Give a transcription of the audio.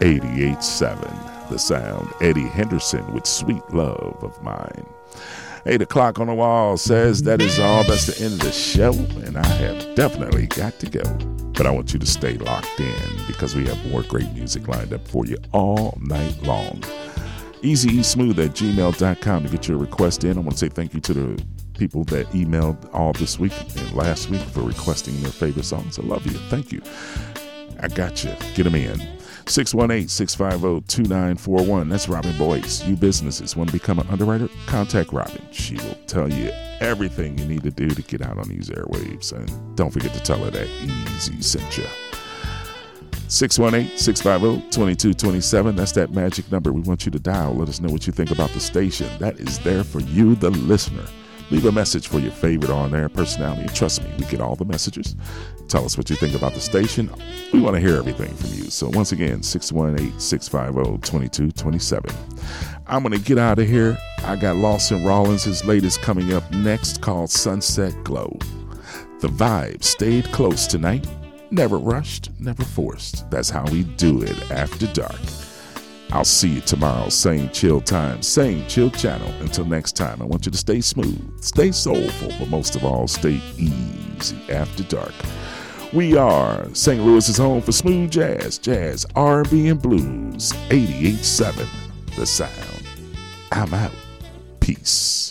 88.7 The Sound. Eddie Henderson with Sweet Love of Mine. 8 o'clock on the wall says that is all. That's the end of the show, and I have definitely got to go. But I want you to stay locked in because we have more great music lined up for you all night long. easyeasmooth@gmail.com to get your request in. I want to say thank you to the people that emailed all this week and last week for requesting their favorite songs. I love you. Thank you. I got you. Get them in. 618-650-2941. That's Robin Boyce. You businesses want to become an underwriter? Contact Robin. She will tell you everything you need to do to get out on these airwaves. And don't forget to tell her that Easy sent you. 618-650-2227. That's that magic number we want you to dial. Let us know what you think about the station. That is there for you, the listener. Leave a message for your favorite on-air personality. Trust me, we get all the messages. Tell us what you think about the station. We want to hear everything from you. So once again, 618-650-2227. I'm going to get out of here. I got Lawson Rollins. His latest coming up next called Sunset Glow. The vibe stayed close tonight. Never rushed, never forced. That's how we do it after dark. I'll see you tomorrow, same chill time, same chill channel. Until next time, I want you to stay smooth, stay soulful, but most of all, stay easy after dark. We are St. Louis's home for smooth jazz, R&B, and blues. 88.7 The Sound. I'm out. Peace.